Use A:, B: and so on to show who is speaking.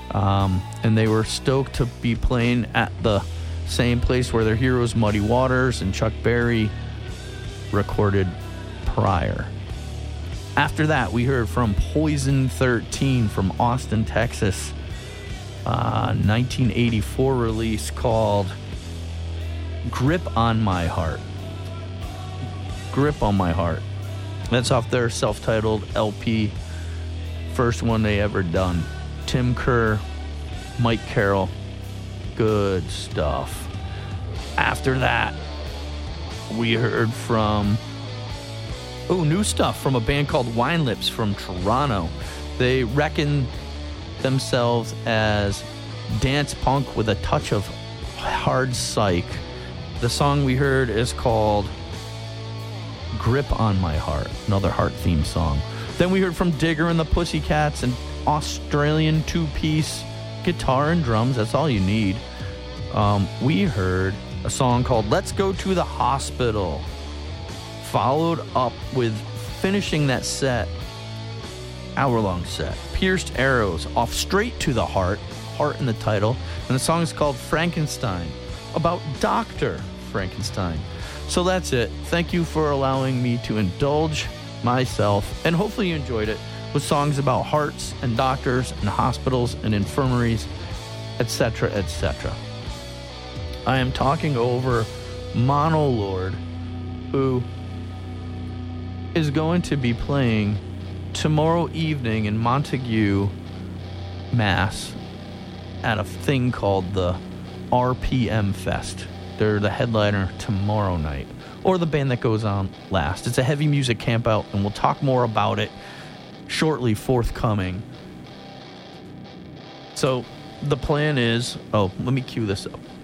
A: And they were stoked to be playing at the same place where their heroes Muddy Waters and Chuck Berry recorded prior. After that, we heard from Poison 13 from Austin, Texas. 1984 release called Grip on My Heart. Grip on My Heart. That's off their self-titled LP. First one they ever done. Tim Kerr, Mike Carroll. Good stuff. After that, we heard from new stuff from a band called Wine Lips from Toronto. They reckon themselves as dance punk with a touch of hard psych. The song we heard is called Grip on My Heart, another Heart theme song. Then we heard from Digger and the Pussycats, an Australian two-piece guitar and drums. That's all you need. We heard a song called Let's Go to the Hospital, followed up with finishing that set, hour-long set, Pierced Arrows, off Straight to the Heart in the title, and the song is called Frankenstein, about Dr. Frankenstein. So that's it. Thank you for allowing me to indulge myself, and hopefully you enjoyed it, with songs about hearts and doctors and hospitals and infirmaries, etc., etc. I am talking over Monolord, who is going to be playing tomorrow evening in Montague, Mass, at a thing called the RPM Fest. They're the headliner tomorrow night, or the band that goes on last. It's a heavy music campout, and we'll talk more about it shortly, forthcoming. So the plan is, let me cue this up.